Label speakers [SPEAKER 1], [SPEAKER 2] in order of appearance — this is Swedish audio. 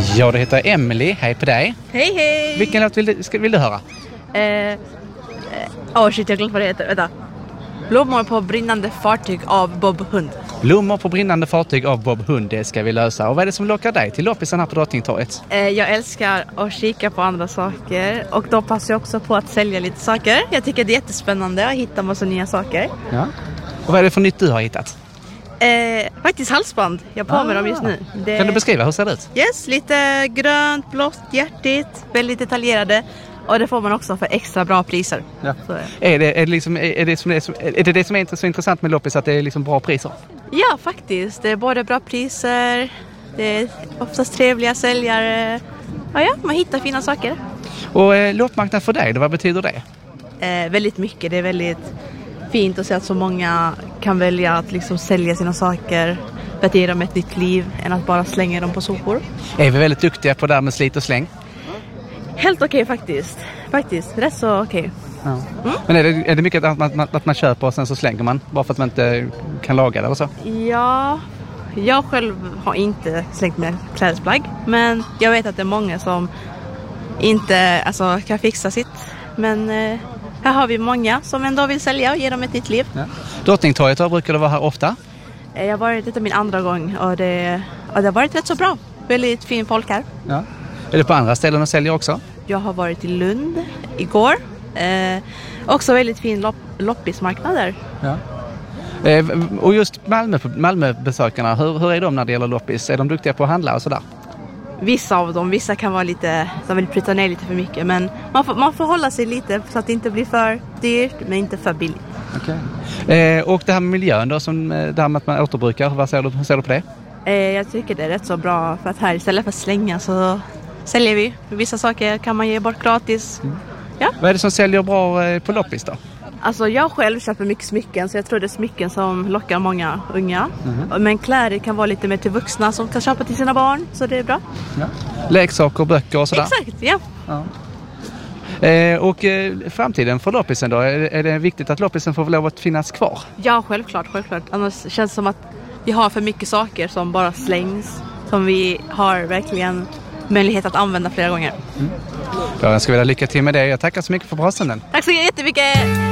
[SPEAKER 1] Ja, det heter Emily. Hej på dig.
[SPEAKER 2] Hej, hej!
[SPEAKER 1] Vilken låt vill du höra?
[SPEAKER 2] Shit, jag glömde vad det heter. Vänta. Blommor på brinnande fartyg av Bob Hund.
[SPEAKER 1] Blommor på brinnande fartyg av Bob Hund, det ska vi lösa. Och vad är det som lockar dig till loppisen här på Drottningtorget?
[SPEAKER 2] Jag älskar att kika på andra saker. Och då passar jag också på att sälja lite saker. Jag tycker det är jättespännande att hitta massa nya saker.
[SPEAKER 1] Ja. Och vad är det för nytt du har hittat?
[SPEAKER 2] Faktiskt halsband. Jag har på mig dem just nu.
[SPEAKER 1] Kan du beskriva, hur ser det ut?
[SPEAKER 2] Yes, lite grönt, blått, hjärtigt. Väldigt detaljerade. Och det får man också för extra bra priser. Ja.
[SPEAKER 1] Är det det som är så intressant med loppis, att det är liksom bra priser?
[SPEAKER 2] Ja, faktiskt. Det är både bra priser, det är oftast trevliga säljare. Ja, man hittar fina saker.
[SPEAKER 1] Och loppmarknad för dig, vad betyder det?
[SPEAKER 2] Väldigt mycket. Det är väldigt fint att se att så många kan välja att liksom sälja sina saker för att ge dem ett nytt liv än att bara slänga dem på sopor.
[SPEAKER 1] Är vi väldigt duktiga på det här med slit och släng?
[SPEAKER 2] Helt okej faktiskt. Faktiskt, rätt så okej.
[SPEAKER 1] Ja. Men är det mycket att man köper och sen så slänger man bara för att man inte kan laga det eller så?
[SPEAKER 2] Ja, jag själv har inte slängt med klädesplagg. Men jag vet att det är många som inte kan fixa sitt. Men här har vi många som ändå vill sälja och ge dem ett nytt liv. Ja.
[SPEAKER 1] Drottningtorget, brukar du vara här ofta?
[SPEAKER 2] Jag har varit, detta min andra gång och det har varit rätt så bra. Väldigt fin folk här. Ja.
[SPEAKER 1] Är det på andra ställen och säljer också?
[SPEAKER 2] Jag har varit i Lund igår. Också väldigt fin loppismarknad där. Ja.
[SPEAKER 1] Och just Malmöbesökarna, hur är de när det gäller loppis? Är de duktiga på att handla och sådär?
[SPEAKER 2] Vissa av dem, vissa kan vara lite, de vill prytta ner lite för mycket. Men man får hålla sig lite så att det inte blir för dyrt men inte för billigt.
[SPEAKER 1] Okay. Och det här med miljön då, det här med att man återbrukar, hur ser du på det?
[SPEAKER 2] Jag tycker det är rätt så bra för att här istället för att slänga så säljer vi. Vissa saker kan man ge bort gratis. Ja.
[SPEAKER 1] Vad är det som säljer bra på loppis då?
[SPEAKER 2] Alltså jag själv köper mycket smycken så jag tror det är smycken som lockar många unga. Men kläder kan vara lite mer till vuxna som kan köpa till sina barn, så det är bra. Ja.
[SPEAKER 1] Leksaker, böcker och sådär?
[SPEAKER 2] Exakt, ja.
[SPEAKER 1] Och framtiden för loppisen då? Är det viktigt att loppisen får lov att finnas kvar?
[SPEAKER 2] Ja, självklart. Annars känns det som att vi har för mycket saker som bara slängs. Som vi har verkligen möjlighet att använda flera gånger.
[SPEAKER 1] Jag önskar lycka till med det. Jag tackar så mycket för praten.
[SPEAKER 2] Tack så jättemycket!